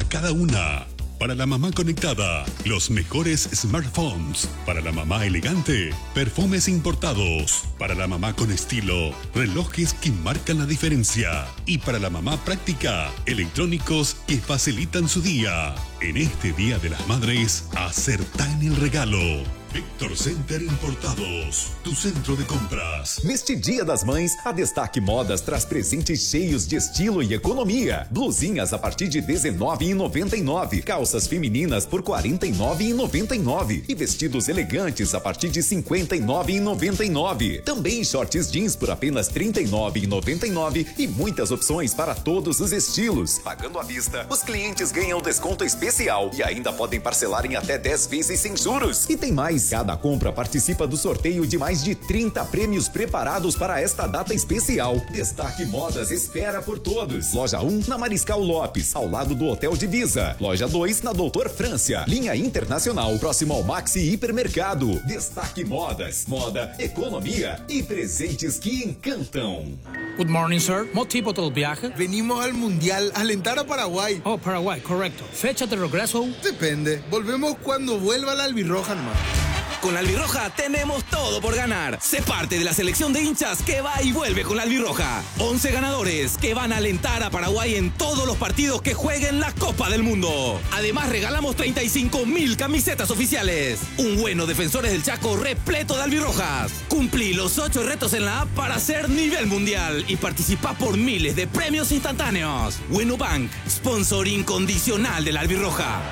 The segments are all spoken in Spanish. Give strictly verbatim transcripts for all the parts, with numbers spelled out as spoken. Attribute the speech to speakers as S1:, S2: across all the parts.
S1: para cada una. Para la mamá conectada, los mejores smartphones. Para la mamá elegante, perfumes importados. Para la mamá con estilo, relojes que marcan la diferencia. Y para la mamá práctica, electrónicos que facilitan su día. En este Día de las Madres, acertá en el regalo. Victor Center Importados, tu centro de compras.
S2: Neste Dia das Mães, a Destaque Modas traz presentes cheios de estilo e economia. Blusinhas a partir de dezenove reais e noventa e nove centavos, calças femininas por quarenta e nove reais e noventa e nove centavos e vestidos elegantes a partir de cinquenta e nove reais e noventa e nove centavos. Também shorts jeans por apenas trinta e nove reais e noventa e nove centavos e muitas opções para todos os estilos. Pagando à vista, os clientes ganham desconto especial e ainda podem parcelar em até dez vezes sem juros. E tem mais. Cada compra participa do sorteio de mais de trinta prêmios preparados para esta data especial. Destaque Modas espera por todos. Loja um, na Mariscal Lopes, ao lado do Hotel Divisa. Loja dois, na Doutor Frância. Linha Internacional, próximo ao Maxi Hipermercado. Destaque Modas. Moda, economia e presentes que encantam.
S3: Good morning, sir. ¿Motivo del viaje?
S4: Venimos al Mundial, a alentar a Paraguay.
S3: Oh, Paraguay, correcto. ¿Fecha de regreso?
S4: Depende. Volvemos cuando vuelva la albirroja nomás.
S5: Con la Albirroja tenemos todo por ganar. Sé parte de la selección de hinchas que va y vuelve con la Albirroja. once ganadores que van a alentar a Paraguay en todos los partidos que jueguen la Copa del Mundo. Además regalamos treinta y cinco mil camisetas oficiales. Un bueno Defensores del Chaco repleto de albirrojas. Cumplí los ocho retos en la app para ser nivel mundial y participá por miles de premios instantáneos. Bueno Bank, sponsor incondicional de la Albirroja.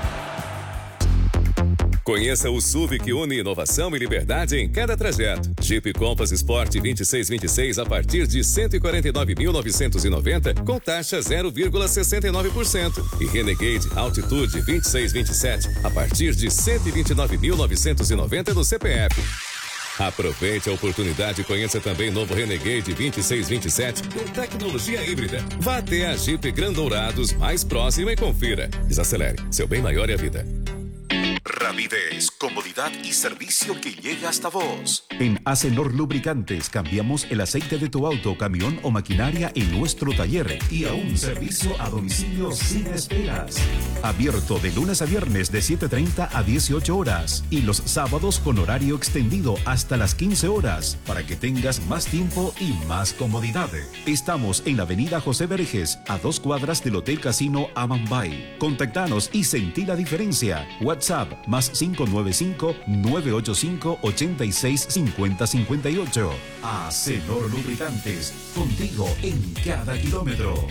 S6: Conheça o S U V que une inovação e liberdade em cada trajeto. Jeep Compass Sport vinte e seis vinte e seis a partir de cento e quarenta e nove mil novecentos e noventa com taxa zero vírgula sessenta e nove por cento. E Renegade Altitude vinte e seis vinte e sete a partir de cento e vinte e nove mil novecentos e noventa no C P F. Aproveite a oportunidade e conheça também o novo Renegade vinte e seis vinte e sete com tecnologia híbrida. Vá até a Jeep Grand Dourados mais próxima e confira. Desacelere, seu bem maior é a vida.
S7: Rapidez, comodidad y servicio que llega hasta vos.
S8: En Acenor Lubricantes cambiamos el aceite de tu auto, camión o maquinaria en nuestro taller y a un servicio a domicilio sin esperas. Abierto de lunes a viernes de siete treinta a dieciocho horas y los sábados con horario extendido hasta las quince horas para que tengas más tiempo y más comodidad. Estamos en la avenida José Verges, a dos cuadras del Hotel Casino Amambay. Contactanos y sentí la diferencia. WhatsApp más cinco nueve cinco, nueve ocho cinco, ocho seis cinco cero cinco ocho. Acenor Lubricantes, contigo en cada kilómetro.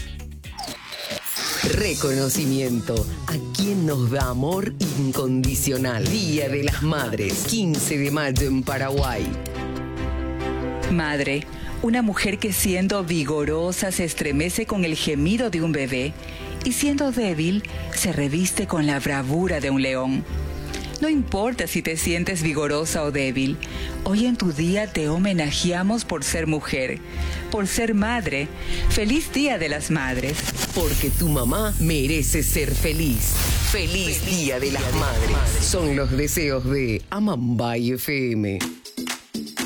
S9: Reconocimiento a quien nos da amor incondicional. Día de las Madres, quince de mayo en Paraguay.
S10: Madre, una mujer que siendo vigorosa se estremece con el gemido de un bebé y siendo débil se reviste con la bravura de un león. No importa si te sientes vigorosa o débil, hoy en tu día te homenajeamos por ser mujer, por ser madre. ¡Feliz Día de las Madres!
S9: Porque tu mamá merece ser feliz. ¡Feliz Día de las Madres! Son los deseos de Amambay F M.